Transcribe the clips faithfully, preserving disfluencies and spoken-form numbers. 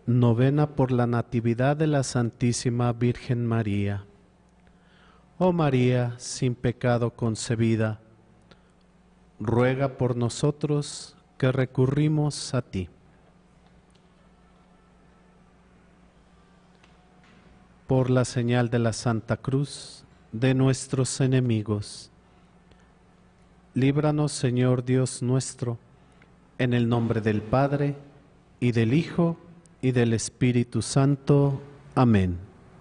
Novena por la Natividad de la Santísima Virgen María. Oh María, sin pecado concebida, ruega por nosotros que recurrimos a ti. Por la señal de la Santa Cruz de nuestros enemigos, líbranos, Señor Dios nuestro, en el nombre del Padre, y del Hijo, y del Espíritu Santo. Amén.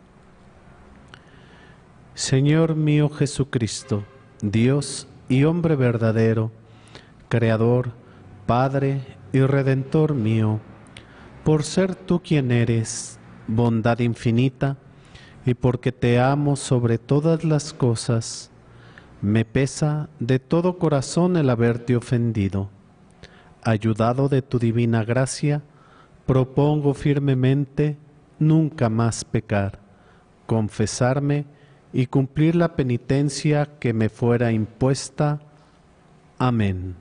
Señor mío Jesucristo, Dios y hombre verdadero, Creador, Padre y Redentor mío, por ser tú quien eres, bondad infinita, y porque te amo sobre todas las cosas, me pesa de todo corazón el haberte ofendido. Ayudado de tu divina gracia, propongo firmemente nunca más pecar, confesarme y cumplir la penitencia que me fuera impuesta. Amén.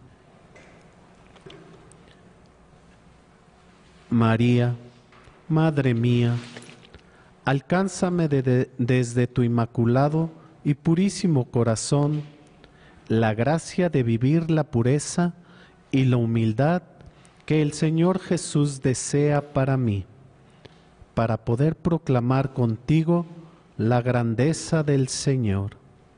María, Madre mía, alcánzame de, de, desde tu inmaculado y purísimo corazón la gracia de vivir la pureza y la humildad que el Señor Jesús desea para mí, para poder proclamar contigo la grandeza del Señor.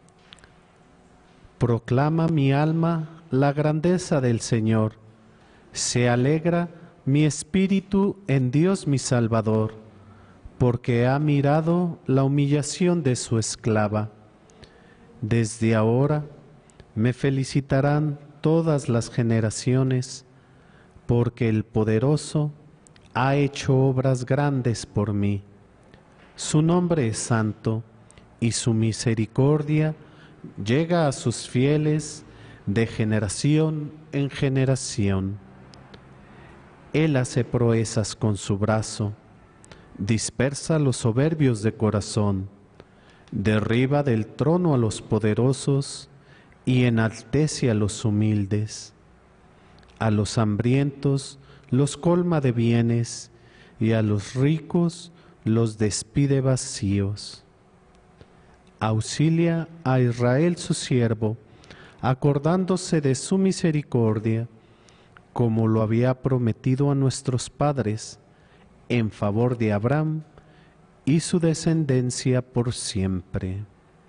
Proclama mi alma la grandeza del Señor, se alegra mi espíritu en Dios mi Salvador, porque ha mirado la humillación de su esclava. Desde ahora me felicitarán todas las generaciones, porque el Poderoso ha hecho obras grandes por mí. Su nombre es santo, y su misericordia llega a sus fieles de generación en generación. Él hace proezas con su brazo, dispersa a los soberbios de corazón, derriba del trono a los poderosos y enaltece a los humildes. A los hambrientos los colma de bienes y a los ricos los despide vacíos. Auxilia a Israel su siervo, acordándose de su misericordia, como lo había prometido a nuestros padres, en favor de Abraham y su descendencia por siempre.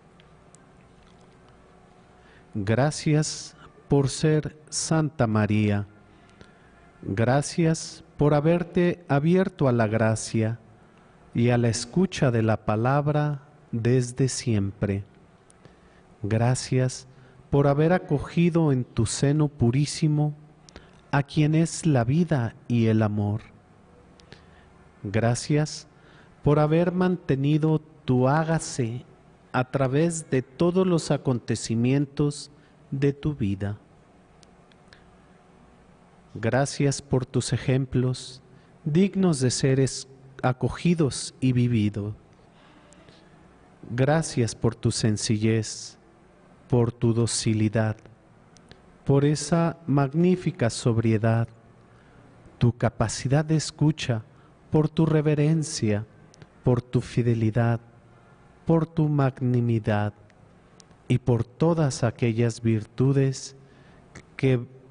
Gracias por ser Santa María. Gracias por haberte abierto a la gracia y a la escucha de la palabra desde siempre. Gracias por haber acogido en tu seno purísimo a quien es la vida y el amor. Gracias por haber mantenido tu hágase a través de todos los acontecimientos de tu vida. Gracias por tus ejemplos, dignos de ser acogidos y vividos. Gracias por tu sencillez, por tu docilidad, por esa magnífica sobriedad, tu capacidad de escucha, por tu reverencia, por tu fidelidad, por tu magnanimidad y por todas aquellas virtudes que